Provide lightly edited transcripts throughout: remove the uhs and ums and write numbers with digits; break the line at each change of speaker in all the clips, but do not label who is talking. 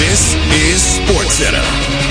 This is SportsCenter.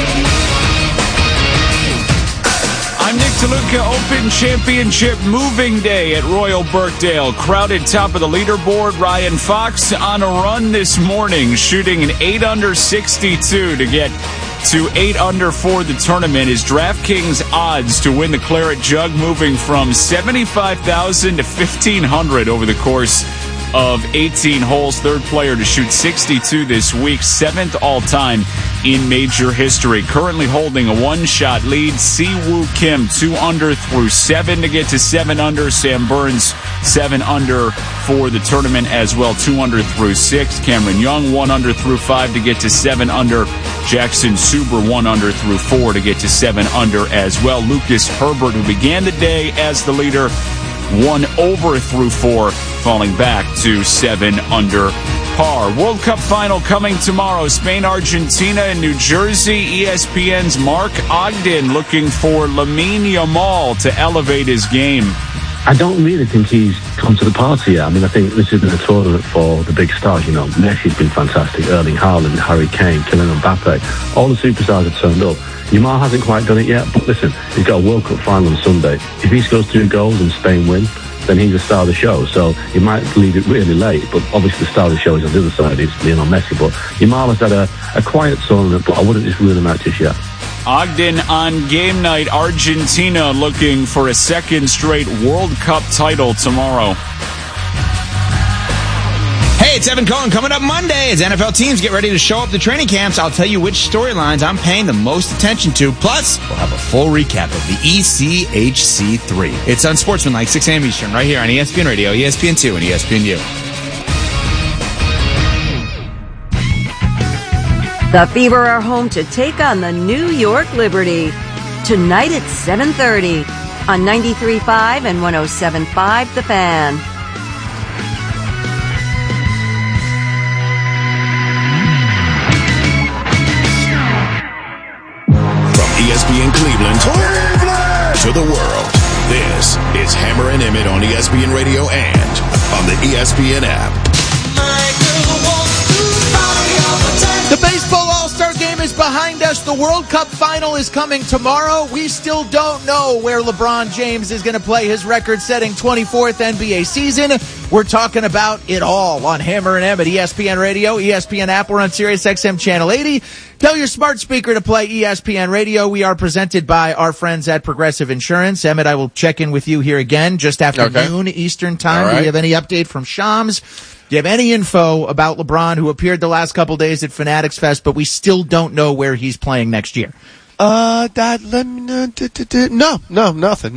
I'm Nick DeLuca. Open Championship moving day at Royal Birkdale. Crowded top of the leaderboard. Ryan Fox on a run this morning, shooting an 8 under 62 to get to 8 under for the tournament. His DraftKings odds to win the Claret Jug moving from 75,000 to 1,500 over the course of 18 holes. Third player to shoot 62 this week, 7th all-time in major history. Currently holding a one-shot lead, Si-Woo Kim, 2 under through 7 to get to 7 under. Sam Burns, 7 under for the tournament as well, 2 under through 6. Cameron Young, 1 under through 5 to get to 7 under. Jackson Suber, 1 under through 4 to get to 7 under as well. Lucas Herbert, who began the day as the leader, 1 over through 4, falling back to 7 under par. World Cup final coming tomorrow. Spain, Argentina, and New Jersey. ESPN's Mark Ogden looking for Lamine Yamal to elevate his game.
I don't really think he's come to the party yet. I mean, I think this has been a tournament for the big stars. You know, Messi's been fantastic, Erling Haaland, Harry Kane, Kylian Mbappe. All the superstars have turned up. Yamal hasn't quite done it yet, but listen, he's got a World Cup final on Sunday. If he scores 2 goals and Spain win, then he's the star of the show. So he might leave it really late, but obviously the star of the show is on the other side, it's Lionel Messi. But Yamal has had a quiet tournament, but I wouldn't just rule him out just yet.
Ogden on game night. Argentina looking for a second straight World Cup title tomorrow.
Hey, it's Evan Cohen. Coming up Monday as NFL teams get ready to show up to training camps, I'll tell you which storylines I'm paying the most attention to. Plus, we'll have a full recap of the ECHC3. It's Unsportsmanlike, 6 a.m. Eastern, right here on ESPN Radio, ESPN2, and ESPNU.
The Fever are home to take on the New York Liberty. Tonight at 7:30 on 93.5 and 107.5 The Fan.
ESPN Cleveland to the world. This is Hammer and Emmett on ESPN Radio and on the ESPN app.
The baseball All-Star game is behind us. The World Cup final is coming tomorrow. We still don't know where LeBron James is going to play his record-setting 24th NBA season. We're talking about it all on Hammer and Emmett, ESPN Radio, ESPN app. We're on Sirius XM Channel 80. Tell your smart speaker to play ESPN Radio. We are presented by our friends at Progressive Insurance. Emmett, I will check in with you here again just after noon Eastern time. Right. Do you have any update from Shams? Do you have any info about LeBron, who appeared the last couple days at Fanatics Fest, but we still don't know where he's playing next year?
No, nothing.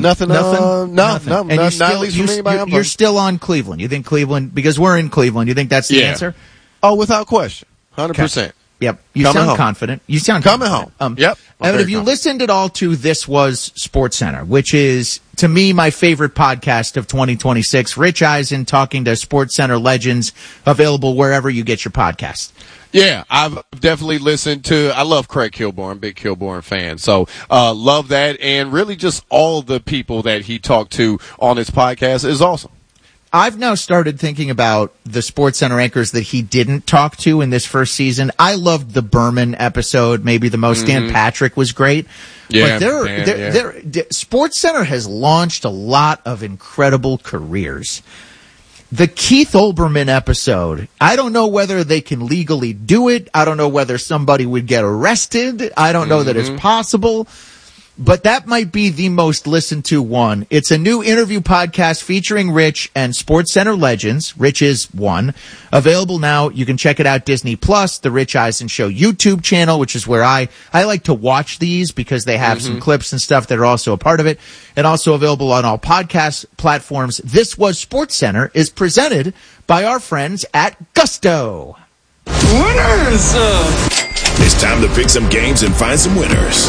And you're still on Cleveland. You think Cleveland, because we're in Cleveland, you think that's the answer?
Oh, without question. 100%.
Yep. You sound confident.
Coming home. Yep.
Evan, have you listened at all to This Was SportsCenter, which is, to me, my favorite podcast of 2026? Rich Eisen talking to SportsCenter legends, available wherever you get your podcasts.
Yeah, I've definitely listened to, I love Craig Kilborn, big Kilborn fan. So, love that. And really just all the people that he talked to on his podcast is awesome.
I've now started thinking about the SportsCenter anchors that he didn't talk to in this first season. I loved the Berman episode, maybe the most. Dan Patrick was great.
Yeah,
but SportsCenter has launched a lot of incredible careers. The Keith Olbermann episode, I don't know whether they can legally do it. I don't know whether somebody would get arrested. I don't know that it's possible. But that might be the most listened to one. It's a new interview podcast featuring Rich and SportsCenter legends. Rich is one. Available now. You can check it out, Disney Plus, the Rich Eisen Show YouTube channel, which is where I like to watch these because they have some clips and stuff that are also a part of it. And also available on all podcast platforms. This Was SportsCenter is presented by our friends at Gusto.
Winners! It's time to pick some games and find some winners.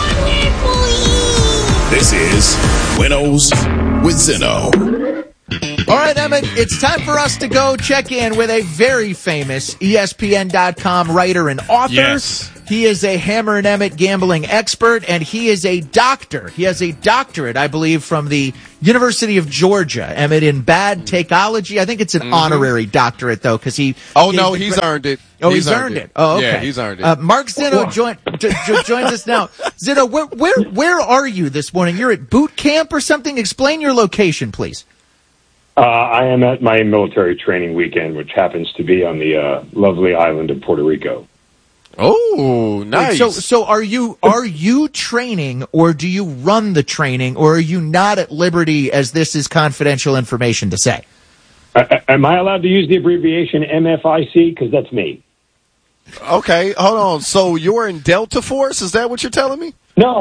This is Winnows with Zeno.
All right, Emmett, it's time for us to go check in with a very famous ESPN.com writer and author.
Yes.
He is a Hammer and Emmett gambling expert, and he is a doctor. He has a doctorate, I believe, from the University of Georgia. Emmett, in bad takeology. I think it's an honorary doctorate, though, because he...
Oh, no, he's earned it.
Oh, he's earned it. Oh, okay.
Yeah, he's earned it.
Mark Zinno joins us now. Zinno, where are you this morning? You're at boot camp or something? Explain your location, please.
I am at my military training weekend, which happens to be on the lovely island of Puerto Rico.
Oh, nice.
Wait, so are you training, or do you run the training, or are you not at liberty, as this is confidential information, to say?
Am I allowed to use the abbreviation MFIC? Because that's me.
Okay, hold on. So you're in Delta Force? Is that what you're telling me?
No.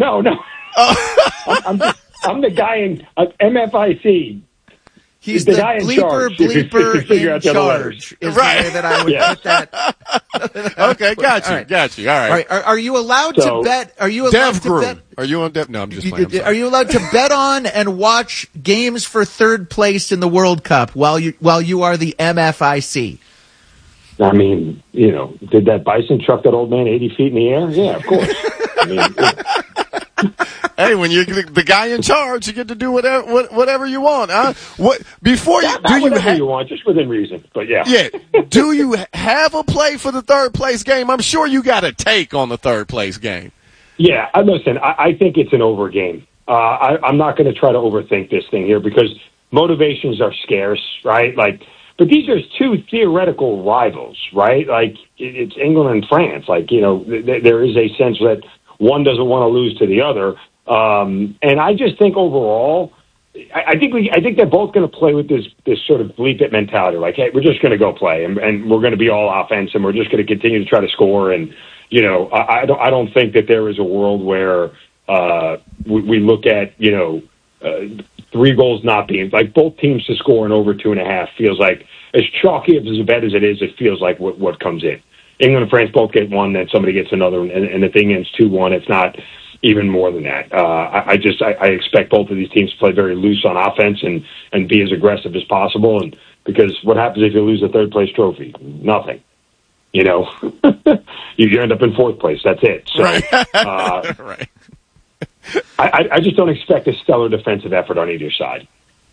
I'm the guy in MFIC.
He's the bleeper in charge. Is
right.
the way that I would put that.
Okay, got you. All right.
Are you allowed to bet? Are you allowed to bet?
Are you on Dev? No, I'm just playing.
Are you allowed to bet on and watch games for third place in the World Cup while you are the MFIC?
I mean, did that bison chuck that old man 80 feet in the air? Yeah, of course.
Hey, when you're the guy in charge, you get to do whatever you want. Huh?
Whatever you want, just within reason. But yeah.
Yeah. Do you have a play for the third place game? I'm sure you got a take on the third place game.
Yeah. Listen, I think it's an over game. I'm not going to try to overthink this thing here because motivations are scarce, right? But these are two theoretical rivals, right? It's England and France. There is a sense that one doesn't want to lose to the other. And I just think overall, I think they're both going to play with this sort of bleep it mentality. Hey, we're just going to go play and we're going to be all offense and we're just going to continue to try to score. And, I don't think that there is a world where, we look at, 3 goals not being both teams to score in over 2.5 feels like as chalky as a bet as it is, it feels like what comes in. England and France both get one, then somebody gets another, and the thing ends 2-1. If not even more than that. I expect both of these teams to play very loose on offense and be as aggressive as possible. And because what happens if you lose the third place trophy? Nothing. You end up in 4th place. That's it. So,
right. Right.
I just don't expect a stellar defensive effort on either side.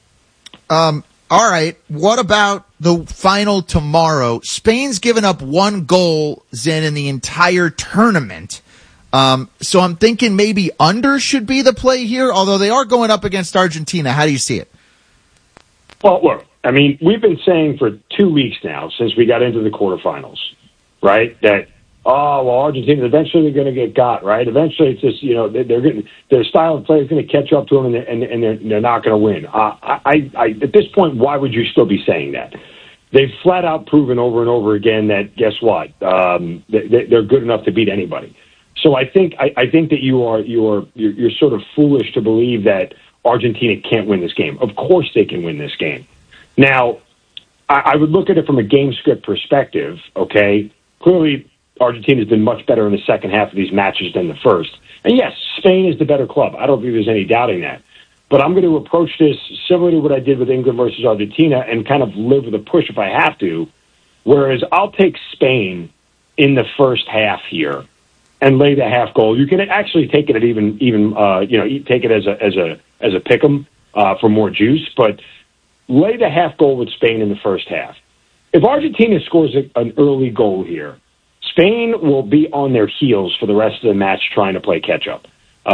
All right. What about the final tomorrow? Spain's given up 1 goal, Zin, in the entire tournament. So I'm thinking maybe under should be the play here, although they are going up against Argentina. How do you see it?
Well, look, we've been saying for 2 weeks now, since we got into the quarterfinals, right, that, Argentina, eventually they're going to get got, right? Eventually it's just, their style of play is going to catch up to them and they're not going to win. At this point, why would you still be saying that? They've flat out proven over and over again that, guess what? They're good enough to beat anybody. So I think that you're sort of foolish to believe that Argentina can't win this game. Of course they can win this game. Now, I would look at it from a game script perspective, okay? Clearly, Argentina's been much better in the second half of these matches than the first. And yes, Spain is the better club. I don't think there's any doubting that. But I'm going to approach this similar to what I did with England versus Argentina and kind of live with a push if I have to. Whereas I'll take Spain in the first half here and lay the half goal. You can actually take it at even take it as a pick'em for more juice, but lay the half goal with Spain in the first half. If Argentina scores an early goal here, Spain will be on their heels for the rest of the match trying to play catch up.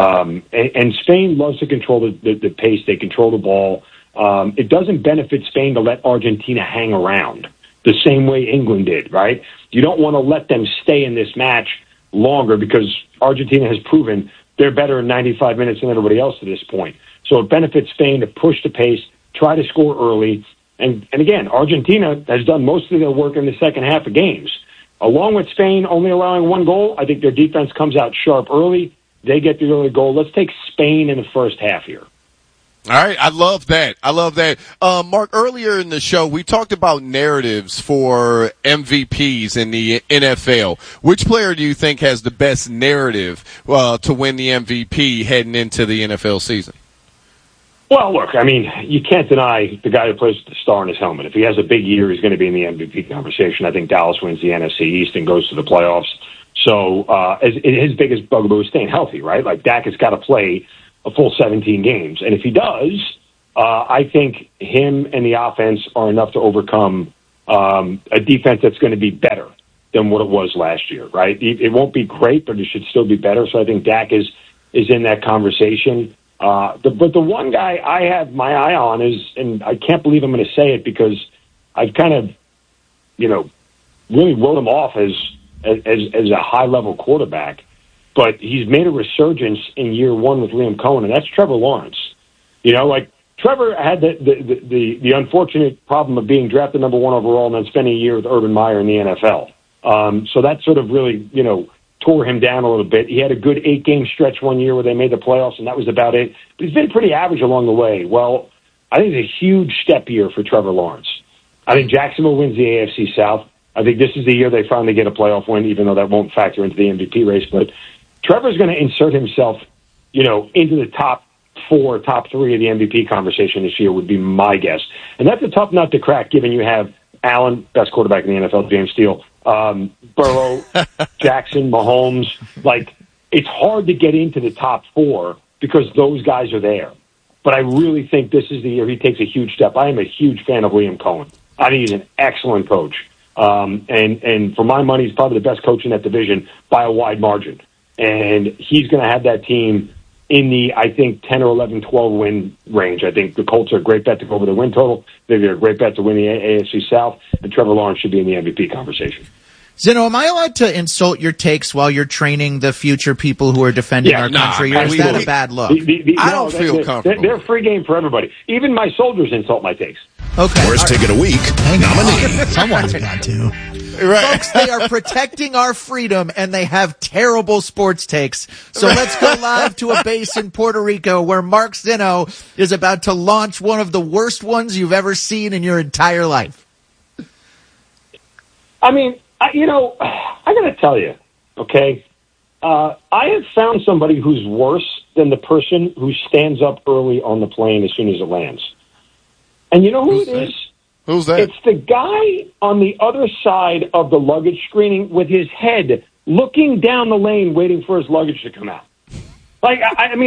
And Spain loves to control the pace. They control the ball. It doesn't benefit Spain to let Argentina hang around the same way England did, right? You don't want to let them stay in this match longer because Argentina has proven they're better in 95 minutes than everybody else to this point. So it benefits Spain to push the pace, try to score early. And again, Argentina has done most of their work in the second half of games. Along with Spain only allowing 1 goal, I think their defense comes out sharp early. They get the early goal. Let's take Spain in the first half here.
All right. I love that. Mark, earlier in the show, we talked about narratives for MVPs in the NFL. Which player do you think has the best narrative to win the MVP heading into the NFL season?
Well, look, you can't deny the guy who plays with the star in his helmet. If he has a big year, he's going to be in the MVP conversation. I think Dallas wins the NFC East and goes to the playoffs. So his biggest bugaboo is staying healthy, right? Like Dak has got to play a full 17 games. And if he does, I think him and the offense are enough to overcome a defense that's going to be better than what it was last year, right? It won't be great, but it should still be better. So I think Dak is in that conversation. But the one guy I have my eye on is, and I can't believe I'm going to say it because I've kind of, really wrote him off as a high-level quarterback, but he's made a resurgence in year one with Liam Cohen, and that's Trevor Lawrence. Trevor had the unfortunate problem of being drafted number 1 overall and then spending a year with Urban Meyer in the NFL. So that sort of really, tore him down a little bit. He had a good 8-game stretch one year where they made the playoffs, and that was about it. But he's been pretty average along the way. Well, I think it's a huge step year for Trevor Lawrence. I think Jacksonville wins the AFC South. I think this is the year they finally get a playoff win, even though that won't factor into the MVP race. But Trevor's going to insert himself, into the top 4, top 3 of the MVP conversation this year would be my guess. And that's a tough nut to crack, given you have Allen, best quarterback in the NFL, James Steele, Burrow, Jackson, Mahomes. It's hard to get into the top 4 because those guys are there. But I really think this is the year he takes a huge step. I am a huge fan of Liam Cohen. I think he's an excellent coach. And for my money, he's probably the best coach in that division by a wide margin. And he's going to have that team in the, I think, 10 or 11, 12 win range. I think the Colts are a great bet to go over the win total. They're a great bet to win the AFC South. And Trevor Lawrence should be in the MVP conversation.
Zeno, am I allowed to insult your takes while you're training the future people who are defending our country? Or is that a bad look?
I don't feel comfortable.
They're free game for everybody. Even my soldiers insult my takes.
Okay.
Worst take of the week, nominee.
Someone's got to.
Right. Folks, they are protecting our freedom, and they have terrible sports takes. So let's go live to a base in Puerto Rico where Mark Zeno is about to launch one of the worst ones you've ever seen in your entire life.
I mean, I got to tell you, okay, I have found somebody who's worse than the person who stands up early on the plane as soon as it lands. And you know who it is?
Who's that?
It's the guy on the other side of the luggage screening with his head looking down the lane waiting for his luggage to come out. Do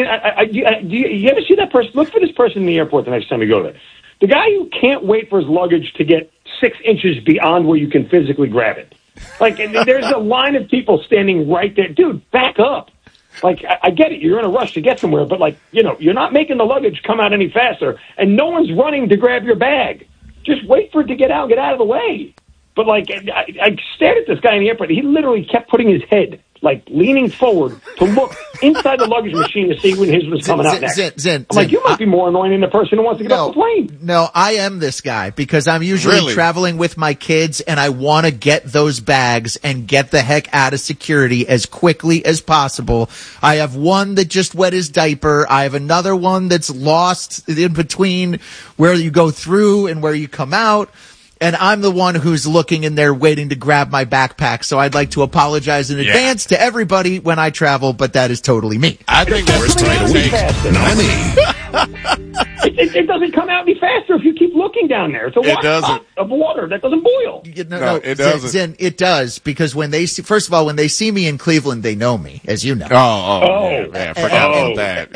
you ever see that person? Look for this person in the airport the next time you go there. The guy who can't wait for his luggage to get 6 inches beyond where you can physically grab it. There's a line of people standing right there. Dude, back up. I get it. You're in a rush to get somewhere, but you're not making the luggage come out any faster, and no one's running to grab your bag. Just wait for it to get out of the way. But I stared at this guy in the airport. He literally kept putting his head leaning forward to look inside the luggage machine to see when his was coming out next. You might be more annoying than the person who wants to get off the plane.
No, I am this guy because I'm usually traveling with my kids and I want to get those bags and get the heck out of security as quickly as possible. I have one that just wet his diaper. I have another one that's lost in between where you go through and where you come out. And I'm the one who's looking in there waiting to grab my backpack. So I'd like to apologize in advance to everybody when I travel, but that is totally me.
I think that's
Worst take of the week, nominee.
It doesn't come out any faster if you keep looking down there. It's a pot of water that doesn't boil.
No, it doesn't. Zen, it does, because when they see, first of all, when they see me in Cleveland, they know me, as you know.
I forgot about that.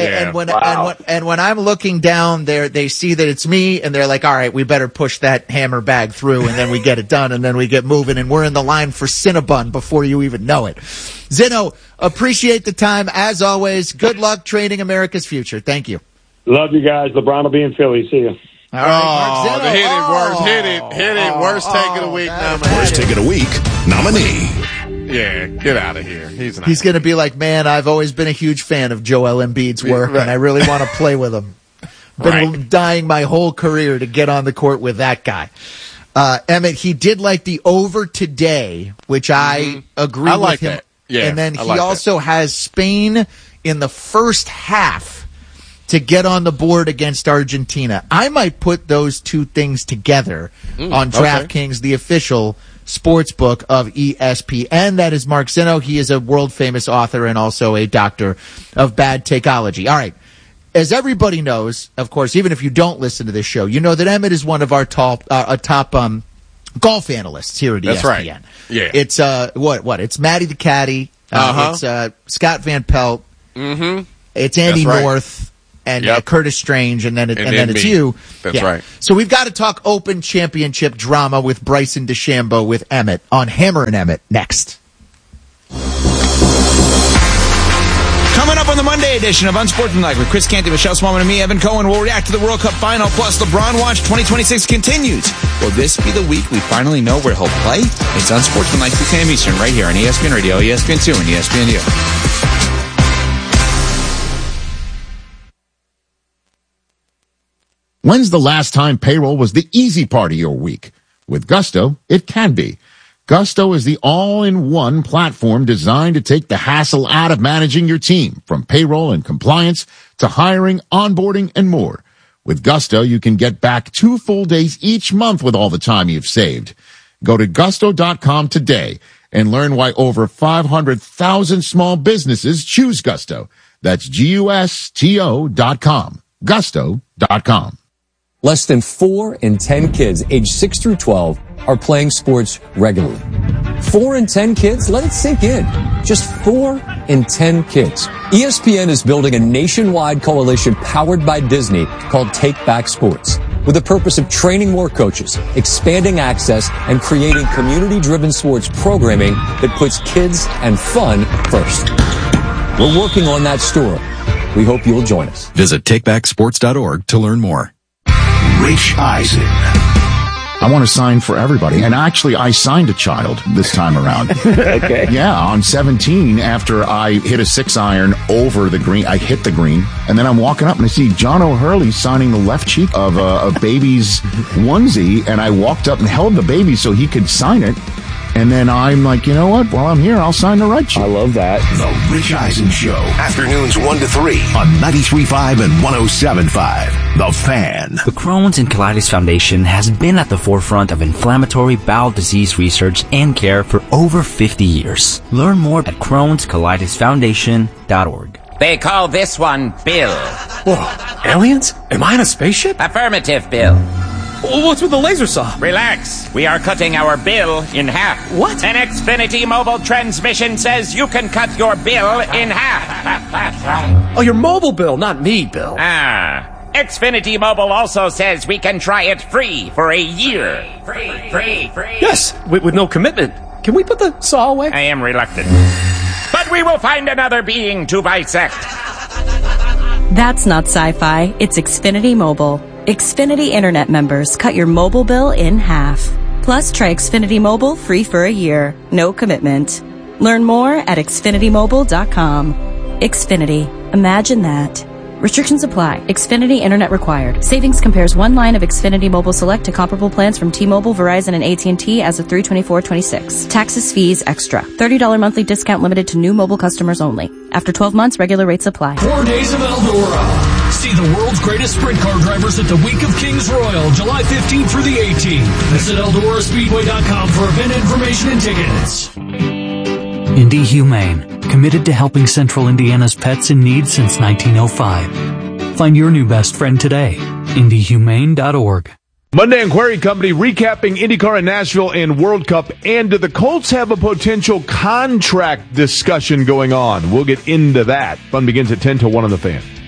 And when I'm looking down there, they see that it's me, and they're like, all right, we better push that hammer bag through, and then we get it done, and then we get moving, and we're in the line for Cinnabon before you even know it. Zeno, appreciate the time, as always. Good luck training America's future. Thank you.
Love you guys. LeBron will be in Philly. See you.
All right, Mark Zeno.
Hit it. Worst take of the week nominee.
Worst take of the week, nominee.
Yeah, get out of here.
He's going to be like, man, I've always been a huge fan of Joel Embiid's work, and I really want to play with him. Been dying my whole career to get on the court with that guy. Emmett, he did like the over today, which I agree with him.
That. Yeah,
and then he also has Spain in the first half to get on the board against Argentina. I might put those two things together on DraftKings, the official sports book of ESPN. That is Mark Zeno. He is a world-famous author and also a doctor of bad takeology. All right. As everybody knows, of course, even if you don't listen to this show, you know that Emmett is one of our top golf analysts here at ESPN.
That's right. Yeah.
It's what? It's Matty the Caddy. It's Scott Van Pelt.
Mm-hmm.
It's Andy
That's right.
North and Curtis Strange, and then it's
me.
you.
That's right.
So we've got to talk Open Championship drama with Bryson DeChambeau with Emmett on Hammer and Emmett next.
Coming up on the Monday edition of Unsportsmanlike with Chris Canty, Michelle Smallman, and me, Evan Cohen, we'll react to the World Cup final. Plus, LeBron Watch 2026 continues. Will this be the week we finally know where he'll play? It's Unsportsmanlike 2 p.m. Eastern right here on ESPN Radio, ESPN2, and ESPNU.
When's the last time payroll was the easy part of your week? With Gusto, it can be. Gusto is the all-in-one platform designed to take the hassle out of managing your team, from payroll and compliance to hiring, onboarding, and more. With Gusto, you can get back 2 full days each month with all the time you've saved. Go to gusto.com today and learn why over 500,000 small businesses choose Gusto. That's GUSTO.com. Gusto.com.
Less than 4 in 10 kids aged 6 through 12 are playing sports regularly. 4 in 10 kids? Let it sink in. Just 4 in 10 kids. ESPN is building a nationwide coalition powered by Disney called Take Back Sports, with the purpose of training more coaches, expanding access, and creating community-driven sports programming that puts kids and fun first. We're working on that story. We hope you'll join us.
Visit takebacksports.org to learn more.
Rich Eisen.
I want to sign for everybody. And actually, I signed a child this time around.
Okay.
Yeah, on 17, after I hit a 6-iron over the green, I hit the green, and then I'm walking up and I see John O'Hurley signing the left cheek of a baby's onesie, and I walked up and held the baby so he could sign it. And then I'm like, you know what? While I'm here, I'll sign the right cheek.
I love that.
The Rich Eisen Show. Afternoons 1 to 3 on 93.5 and 107.5. The Fan.
The Crohn's and Colitis Foundation has been at the forefront of inflammatory bowel disease research and care for over 50 years. Learn more at Crohn'sColitisFoundation.org.
They call this one Bill.
Whoa, aliens? Am I in a spaceship?
Affirmative, Bill.
What's with the laser saw?
Relax. We are cutting our bill in half.
What?
An Xfinity mobile transmission says you can cut your bill in half.
Oh, your mobile bill, not me, Bill.
Xfinity Mobile also says we can try it free for a year. Free.
Yes, with no commitment. Can we put the saw away?
I am reluctant. But we will find another being to bisect.
That's not sci-fi. It's Xfinity Mobile. Xfinity Internet members cut your mobile bill in half. Plus, try Xfinity Mobile free for a year. No commitment. Learn more at xfinitymobile.com. Xfinity. Imagine that. Restrictions apply. Xfinity Internet required. Savings compares one line of Xfinity Mobile Select to comparable plans from T-Mobile, Verizon, and AT&T as of 3/24/26. Taxes, fees, extra. $30 monthly discount limited to new mobile customers only. After 12 months, regular rates apply.
4 days of Eldora. See the world's greatest sprint car drivers at the Week of Kings Royal, July 15th through the 18th. Visit EldoraSpeedway.com for event information and tickets.
Indy Humane, committed to helping Central Indiana's pets in need since 1905. Find your new best friend today. IndyHumane.org.
Monday Inquiry Company recapping IndyCar in Nashville and World Cup. And do the Colts have a potential contract discussion going on? We'll get into that. Fun begins at 10 till 1 on The Fan.